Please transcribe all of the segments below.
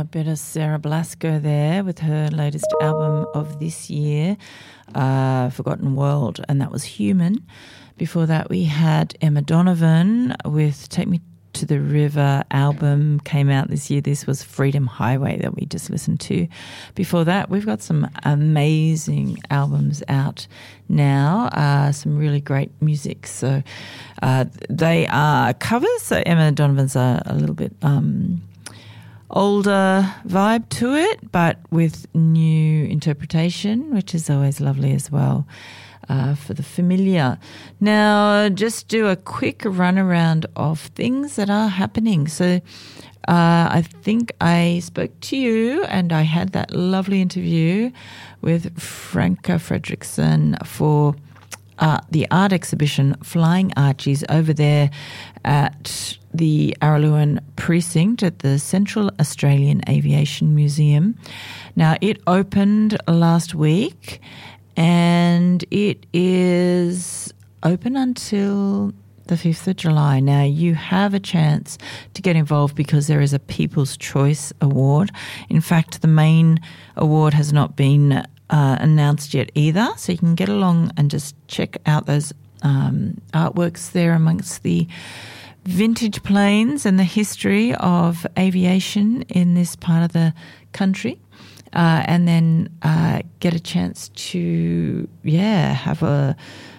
A bit of Sarah Blasco there with her latest album of this year, Forgotten World, and that was Human. Before that, we had Emma Donovan with Take Me to the River album, came out this year. This was Freedom Highway that we just listened to. Before that, we've got some amazing albums out now, some really great music. So they are covers. So Emma Donovan's a little bit older vibe to it, but with new interpretation, which is always lovely as well. For the familiar. Now, just do a quick run around of things that are happening. So I think I spoke to you and I had that lovely interview with Franca Fredrickson for the art exhibition Flying Archies over there at the Araluen Precinct at the Central Australian Aviation Museum. Now, it opened last week and it is open until the 5th of July. Now, you have a chance to get involved because there is a People's Choice Award. In fact, the main award has not been announced yet either, so you can get along and just check out those artworks there amongst the vintage planes and the history of aviation in this part of the country. And then get a chance to, have a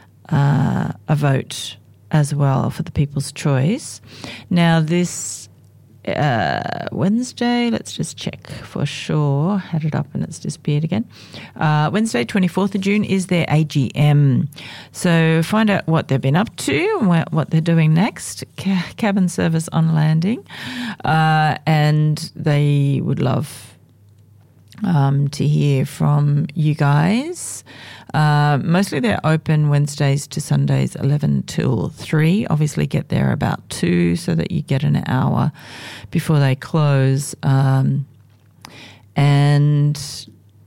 vote as well for the People's Choice. Now, this Wednesday, let's just check for sure. Had it up and it's disappeared again. Wednesday, 24th of June, is their AGM. So find out what they've been up to and what they're doing next. Cabin service on landing. And they would love to hear from you guys. Mostly they're open Wednesdays to Sundays 11 till 3. Obviously get there about 2 so that you get an hour before they close. There's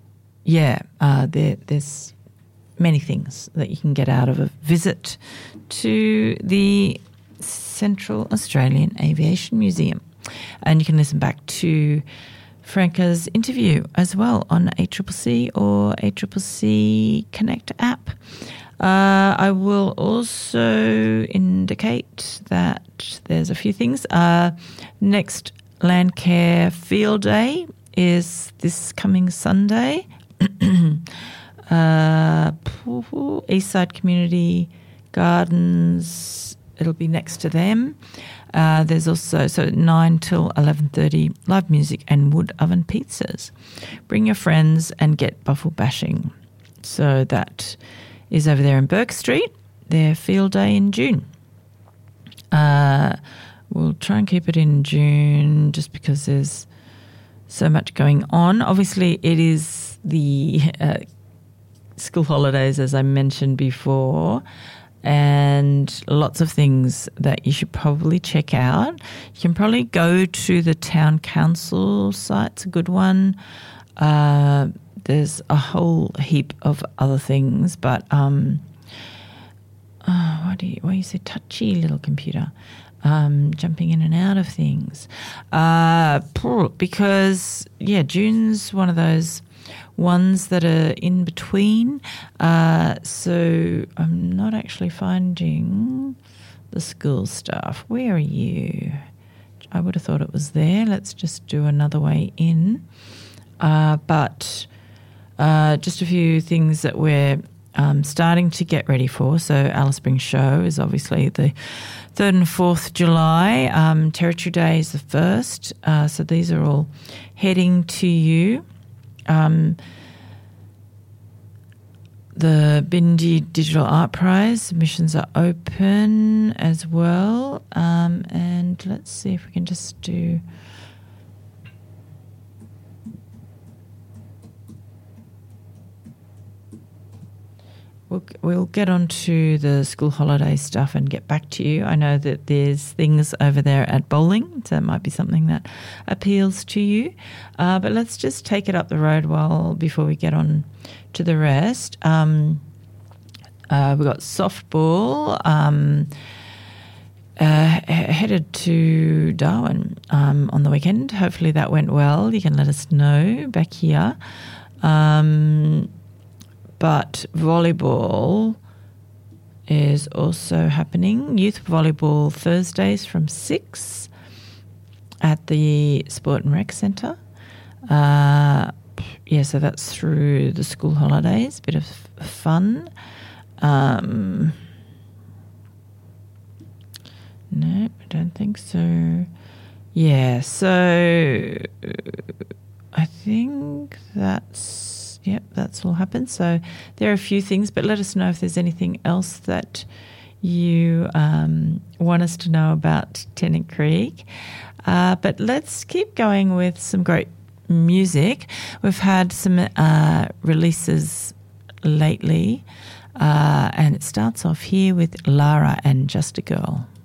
many things that you can get out of a visit to the Central Australian Aviation Museum. And you can listen back to Franca's interview as well on ACCC or ACCC Connect app. I will also indicate that there's a few things. Next Landcare Field Day is this coming Sunday. Eastside Community Gardens, it'll be next to them. There's also, 9 till 11:30, live music and wood oven pizzas. Bring your friends and get buffle bashing. So that is over there in Burke Street, their field day in June. We'll try and keep it in June just because there's so much going on. Obviously, it is the school holidays, as I mentioned before, and lots of things that you should probably check out. You can probably go to the town council site. It's a good one. There's a whole heap of other things, but why do you say touchy little computer? Jumping in and out of things. Because, June's one of those ones that are in between. So I'm not actually finding the school stuff. Where are you? I would have thought it was there. Let's just do another way in. But just a few things that we're starting to get ready for. So Alice Springs Show is obviously the 3rd and 4th July. Territory Day is the 1st. So these are all heading to you. The Bindi Digital Art Prize submissions are open as well. And let's see if we can just do... We'll get on to the school holiday stuff and get back to you. I know that there's things over there at bowling, so it might be something that appeals to you. But let's just take it up the road before we get on to the rest. We've got softball headed to Darwin on the weekend. Hopefully that went well. You can let us know back here. But volleyball is also happening. Youth volleyball Thursdays from 6 at the Sport and Rec Centre. So that's through the school holidays. Bit of fun. No, I don't think so. Yeah, so I think that's all happened. So there are a few things, but let us know if there's anything else that you want us to know about Tennant Creek. But let's keep going with some great music. We've had some releases lately, and it starts off here with Lara and Just a Girl.